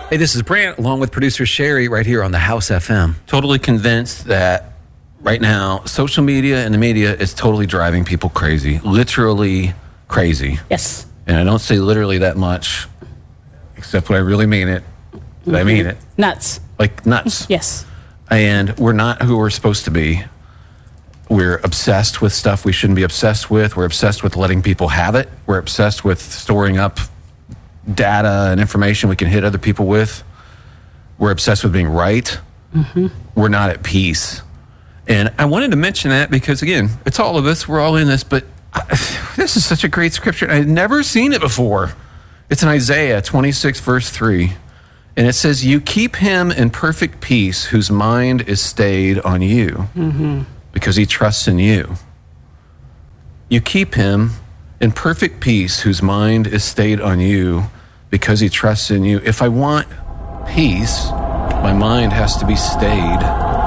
Hey, this is Brant, along with producer Sherry, right here on the House FM. Totally convinced that right now, social media and the media is totally driving people crazy. Literally crazy. Yes. And I don't say literally that much, except when I really mean it. I mean it. Nuts. Like nuts. Yes. And we're not who we're supposed to be. We're obsessed with stuff we shouldn't be obsessed with. We're obsessed with letting people have it. We're obsessed with storing up data and information we can hit other people with. We're obsessed with being right. We're not at peace. And I wanted to mention that because, again, it's all of us. We're all in this. But this is such a great scripture. I'd never seen it before. It's in Isaiah 26, verse 3. And it says, you keep him in perfect peace whose mind is stayed on you because he trusts in you. You keep him in perfect peace whose mind is stayed on you because he trusts in you. If I want peace, my mind has to be stayed